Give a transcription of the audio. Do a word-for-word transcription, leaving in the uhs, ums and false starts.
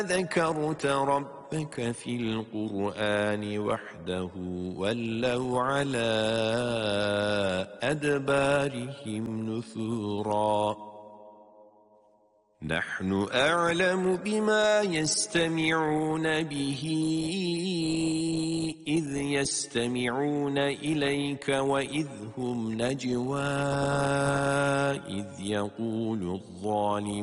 ذكرت ربك في القرآن وحده ولوا على أدبارهم نفورا نحن أعلم بما يستمعون به إذ يستمعون إليك وإذ هم نجوى إذ يقول الظالمون